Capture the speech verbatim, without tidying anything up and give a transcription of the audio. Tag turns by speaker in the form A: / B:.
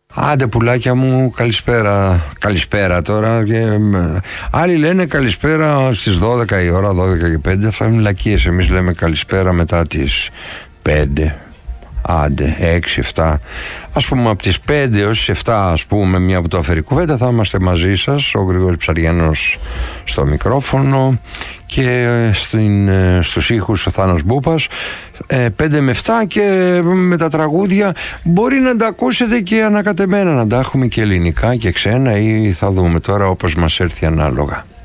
A: Άντε πουλάκια μου, καλησπέρα. Καλησπέρα τώρα. Και, άλλοι λένε καλησπέρα στις δώδεκα η ώρα, δώδεκα και πέντε. Αυτά είναι λακίες. Εμείς λέμε καλησπέρα μετά τις πέντε. Άντε, έξι, επτά. Ας πούμε από τις πέντε έως τις επτά, ας πούμε, μια από το αφαιρεί κουβέντα, θα είμαστε μαζί σας. Ο Γρηγόρης Ψαριανός στο μικρόφωνο και στην, στους ήχους ο Θάνος Μπούπας. ε, πέντε με επτά και με τα τραγούδια μπορεί να τα ακούσετε και ανακατεμένα, να τα έχουμε και ελληνικά και ξένα, ή θα δούμε τώρα όπως μας έρθει ανάλογα.